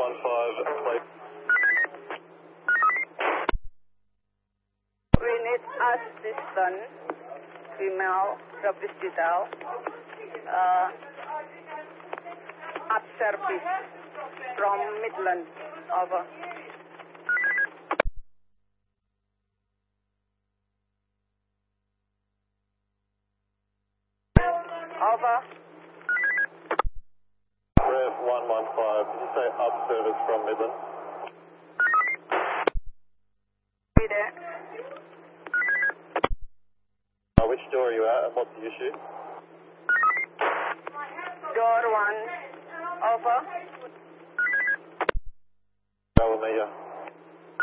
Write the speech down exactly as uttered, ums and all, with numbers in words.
one five, plate. We need assistance, female, hospital, uh, at service from Midland, over. Over. Rev one one five, did you say up service from Midland? Be there. Uh, which door are you at and what's the issue? Door one, over. Go with me, yeah.